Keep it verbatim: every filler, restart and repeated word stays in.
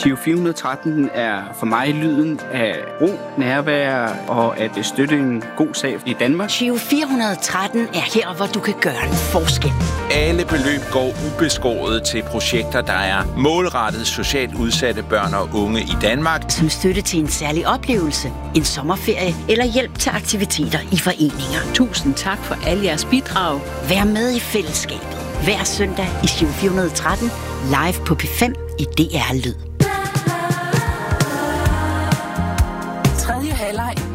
Giro fire hundrede og tretten er for mig lyden af ro, nærvær og at støtte en god sag i Danmark. Giro fire hundrede og tretten er her, hvor du kan gøre en forskel. Alle beløb går ubeskåret til projekter, der er målrettet socialt udsatte børn og unge i Danmark. Som støtte til en særlig oplevelse, en sommerferie eller hjælp til aktiviteter i foreninger. Tusind tak for alle jeres bidrag. Vær med i fællesskabet. Hver søndag i Giro fire hundrede og tretten, live på P fem i D R Lyd. Tredje halvleg